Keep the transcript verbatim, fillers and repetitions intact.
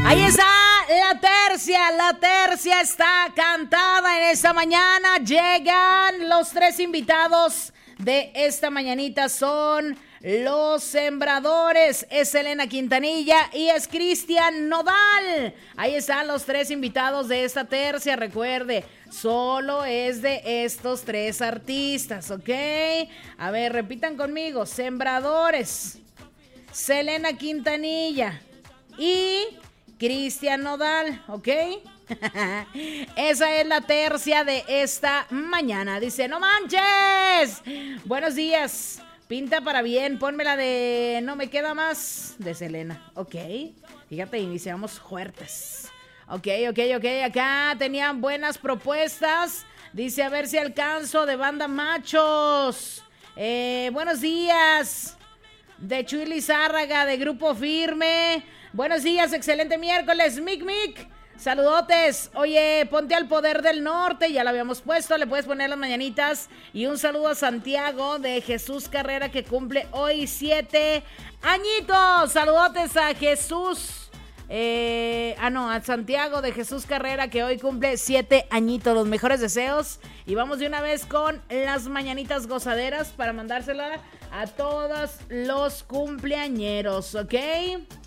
Ahí está la tercia, la tercia está cantada en esta mañana. Llegan los tres invitados de esta mañanita, son los Sembradores, es Selena Quintanilla y es Cristian Nodal. Ahí están los tres invitados de esta tercia, recuerde, solo es de estos tres artistas, ¿ok? A ver, repitan conmigo, Sembradores, Selena Quintanilla y Cristian Nodal, ¿ok? Esa es la tercia de esta mañana. Dice, no manches, buenos días, pinta para bien, ponme la de No me queda más de Selena, ok. Fíjate, iniciamos fuertes. Ok, ok, ok, acá tenían buenas propuestas. Dice, a ver si alcanzo de Banda Machos. Eh, buenos días, de Chuy Lizárraga, de Grupo Firme. Buenos días, excelente miércoles, Mic Mic. Saludotes. Oye, ponte al Poder del Norte, ya la habíamos puesto, le puedes poner las mañanitas. Y un saludo a Santiago de Jesús Carrera, que cumple hoy siete añitos. Saludotes a Jesús. Eh, ah, no, a Santiago de Jesús Carrera, que hoy cumple siete añitos. Los mejores deseos. Y vamos de una vez con las mañanitas gozaderas para mandársela a todos los cumpleañeros, ¿ok?